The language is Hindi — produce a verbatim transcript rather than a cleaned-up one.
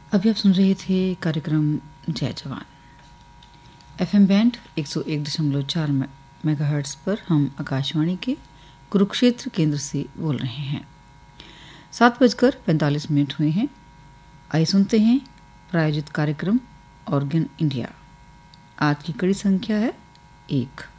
अभी आप सुन रहे थे कार्यक्रम जय जवान। एफएम बैंड एक सौ एक दशमलव चार मेगाहर्ट्ज़ पर हम आकाशवाणी के कुरुक्षेत्र केंद्र से बोल रहे हैं। सात बजकर पैंतालीस मिनट हुए हैं। आइए सुनते हैं प्रायोजित कार्यक्रम ऑर्गन इंडिया। आज की कड़ी संख्या है एक।